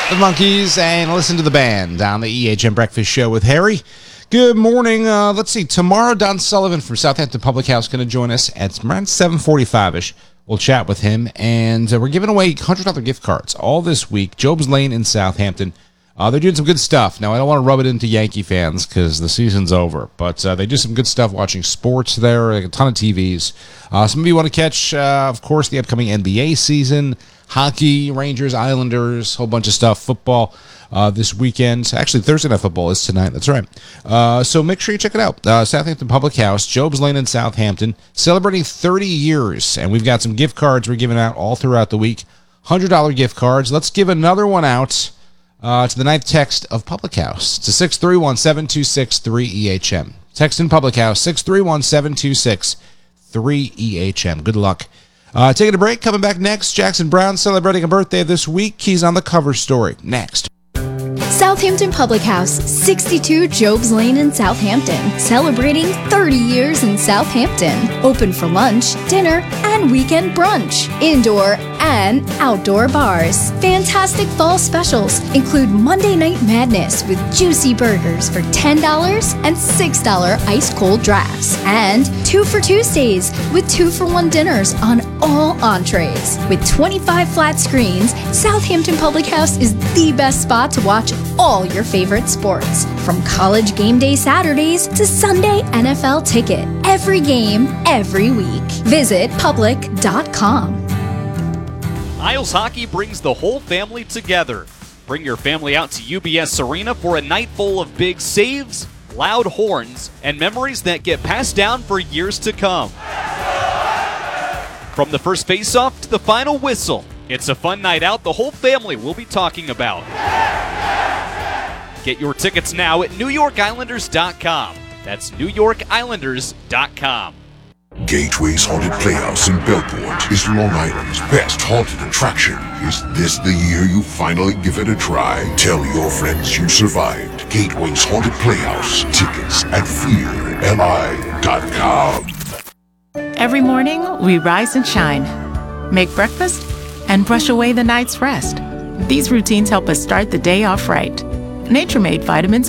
The Monkees, and listen to the band on the EHM Breakfast Show with Harry. Good morning. Let's see. Tomorrow, Don Sullivan from Southampton Public House going to join us at around 7:45-ish. We'll chat with him, and we're giving away $100 gift cards all this week. Job's Lane in Southampton. They're doing some good stuff. Now, I don't want to rub it into Yankee fans because the season's over, but they do some good stuff watching sports there, like a ton of TVs. Some of you want to catch, of course, the upcoming NBA season, hockey, Rangers, Islanders, whole bunch of stuff, football this weekend. Actually, Thursday Night Football is tonight. That's right. So make sure you check it out. Southampton Public House, Job's Lane in Southampton, celebrating 30 years, and we've got some gift cards we're giving out all throughout the week, $100 gift cards. Let's give another one out. To the ninth text of Public House to 631-726-3EHM. Text in Public House, 631-726-3EHM. Good luck. Taking a break, coming back next. Jackson Brown celebrating a birthday this week. He's on the cover story. Next. Southampton Public House, 62 Job's Lane in Southampton, celebrating 30 years in Southampton. Open for lunch, dinner, and weekend brunch. Indoor and outdoor bars. Fantastic fall specials include Monday Night Madness with juicy burgers for $10 and $6 ice cold drafts. And 2 for Tuesdays with 2-for-1 dinners on all entrees. With 25 flat screens, Southampton Public House is the best spot to watch all your favorite sports. From college game day Saturdays to Sunday NFL ticket. Every game, every week. Visit public.com. Isles Hockey brings the whole family together. Bring your family out to UBS Arena for a night full of big saves, loud horns, and memories that get passed down for years to come. From the first face-off to the final whistle, it's a fun night out the whole family will be talking about. Get your tickets now at NewYorkIslanders.com. That's NewYorkIslanders.com. Gateway's Haunted Playhouse in Bellport is Long Island's best haunted attraction. Is this the year you finally give it a try? Tell your friends you survived. Gateway's Haunted Playhouse. Tickets at fearli.com. Every morning, we rise and shine, make breakfast, and brush away the night's rest. These routines help us start the day off right. Nature-Made vitamins